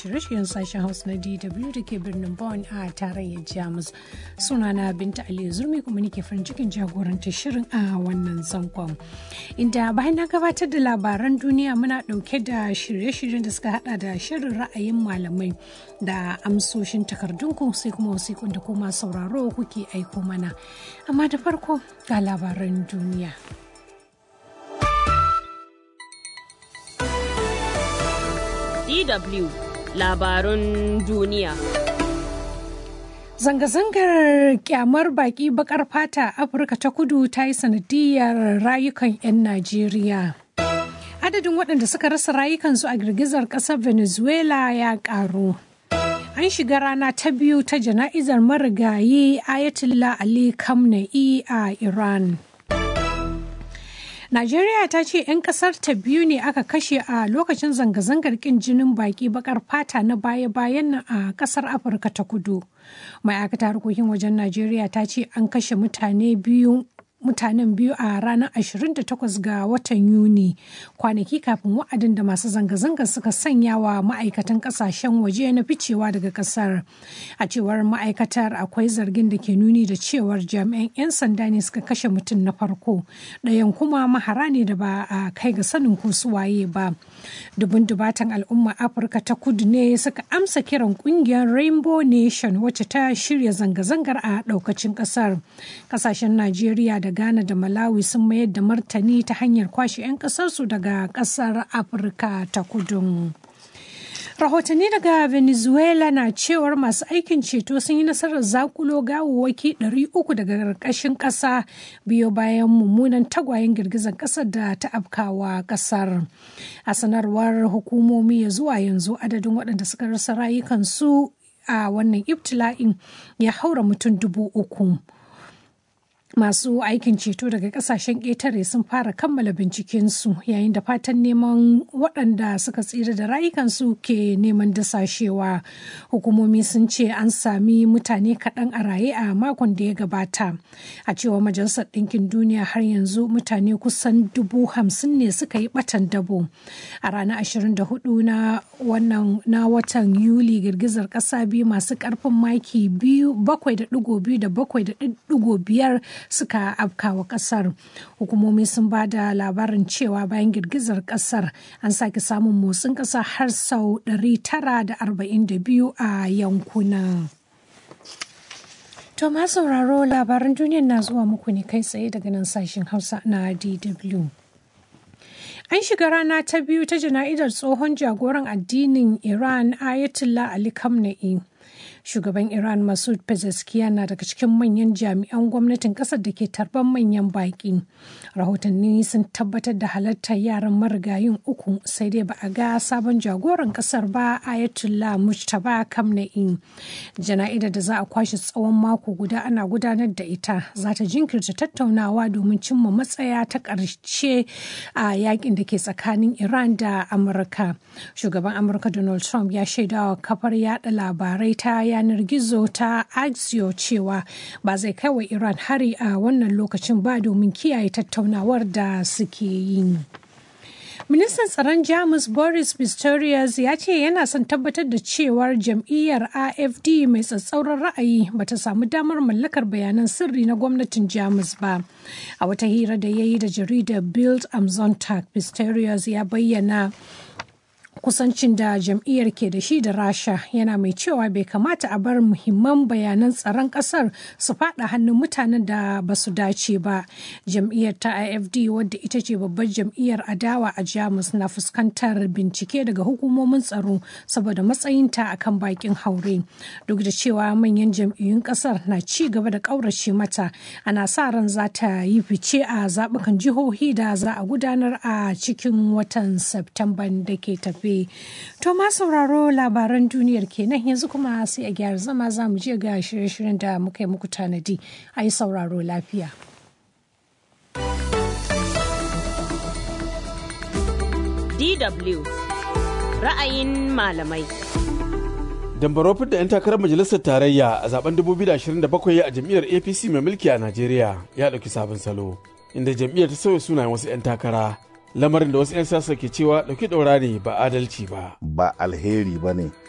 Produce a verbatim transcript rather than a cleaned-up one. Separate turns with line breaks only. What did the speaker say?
shirye-shiryen sashen Hausa na D W da ke birnin Bonn a tarayyar Jamus. Sunana Binta Aliyu Zurmi kuma nake farin cikin jagorantar shirin a wannan zankon. Inda bayan na gabatar da labaran duniya muna ɗauke da shirye-shiryen da suka hada da shirin ra'ayin malamai da amsoshin takardunku sai kuma wasiƙun da kuma sauraro kuke aiko mana. Amma da farko ga labaran duniya.
D W labarun duniya.
Zanga-zangar kyamar baki bakar fata Afirka ta kudu ta yi sanadiyar rayukan 'yan Najeriya. Adadin waɗanda suka rasa rayukansu a girgizar ƙasar Venezuela ya ƙaru. An shiga rana ta biyu ta jana'izar marigayi Ayatollah Ali Khamenei a Iran. Najeriya ta ce 'yan kasar ta biyu ne aka kashe a lokacin zanga-zangar kin jinin baki bakar fata na baya-bayan nan a kasar Afirka ta kudu. Ma'aikatar harkokin wajen Najeriya ta ce an kashe mutane biyu mutanen biyu a ranar ashirin da takwas ga watan Yuni, kwanaki kafin wa'adin da masu zanga-zangar suka sanya wa ma'aikatan kasashen waje na ficewa daga kasar. A cewar ma'aikatar akwai zargin da ke nuni da cewar jami'an 'yan sanda ne suka kashe mutum na farko, ɗayan kuma mahara ne da ba a kai ga sanin ko su waye ba. Dubun dubatan al'umma Afirka ta kudu ne suka amsa kiran kungiyar Rainbow Nation wacce ta shirya zanga-zangar a ɗaukacin kasar. Kasashen Najeriya da Ghana da Malawi sun mayar da martani ta hanyar kwashe 'yan ƙasarsu daga ƙasar Afirka ta kudu. Rahotanni daga Venezuela na cewar masu aikin ceto sun yi nasarar zakulo gawawwaki ɗari uku daga ƙarƙashin ƙasa biyo bayan mummunan tagwayen girgizar ƙasar da ta afkawa ƙasar. A sanarwar hukumomi ya zuwa yanzu adadin waɗanda suka rasa rayukansu a wannan ibtila'in ya haura mutum dubu uku. Masu aikin ceto daga kasashen ƙetare sun fara kammala bincikensu yayin da fatan neman waɗanda suka tsira da rayukansu ke neman dasashewa. Hukumomi sun ce an sami mutane kaɗan a raye a makon da ya gabata. A cewa Majalisar Ɗinkin Duniya har yanzu mutane kusan dubu hamsin ne suka yi ɓatan dabo. A ranar ashirin da hudu na wannan na watan Yuli girgizar ƙasa biyu masu ƙarfin maki biyu bakwai da ɗigo biyu da bakwai da ɗigo biyar suka afkawa kasar. Hukumomi sun ba da labarin cewa bayan girgizar kasar an sake samun motsin kasa har sau ɗari tara da arba'in da biyu a yankuna. To ma sauraro labaran duniyar na zuwa muku ne kai tsaye daga nan sashen Hausa na D W. An shiga rana ta biyu ta jana'izar tsohon jagoran addinin Iran Ayatollah Ali Khamenei. Shugaban Iran Masoud Pezeshkian na daga cikin manyan jami'an gwamnatin kasar da ke tarban manyan baƙi. Rahotanni sun tabbatar da halartar yaran marigayin uku sai dai ba a ga sabon jagoran kasar ba Ayatollah Mujtaba Khamenei. Jana'izar da za a kwashe tsawon mako guda ana gudanar da ita za ta jinkirta tattaunawa domin cimma matsaya ta ƙarshe a yakin da ke tsakanin Iran da Amurka. Shugaban Amurka Donald Trump ya shaidawa kafar yada labarai ta yanar gizo ta Axios cewa ba zai kai wa Iran hari a wannan lokacin ba domin kiyaye tattaunawar da suke yi. Ministan tsaron Jamus Boris Pistorius ya ce yana son tabbatar da cewar jam'iyyar A F D mai tsatsauran ra'ayi bata samu damar mallakar bayanan sirri na gwamnatin Jamus ba. A wata hira da ya yi da jaridar Bild am Sonntag, Pistorius ya bayyana kusancin da jam'iyyar ke da shi da Rasha, yana mai cewa bai kamata a bar muhimman bayanan tsaron kasar su fada hannun mutanen da ba su dace ba. Jam'iyyar ta A F D wadda ita ce babbar jam'iyyar adawa a Jamus na fuskantar bincike daga hukumomin tsaro saboda matsayinta akan bakin haure. Duk da cewa manyan jam'iyyun kasar na ci gaba da kaurace mata, ana sa ran za ta yi fice a zaɓukan jihohi da za a gudanar a cikin watan Septemban da ke tafe. To ma sauraro labaran duniyar kenan yanzu kuma sai a gyara zama za mu je ga shirye-shiryen da muka yi muku tanadi. A yi sauraro lafiya.
D W ra'ayin malamai.
Dambaro da 'yan takarar majalisar tarayya a zaben dubu biyu da ashirin da bakwai a jam'iyyar A P C mai mulki a Najeriya ya ɗauki sabon salo, inda jam'iyyar ta sauya sunayen wasu 'yan takara. Lamarin da wasu 'yan siyasa ke cewa ɗauki ɗaura ne ba adalci ba.
Ba alheri ba ne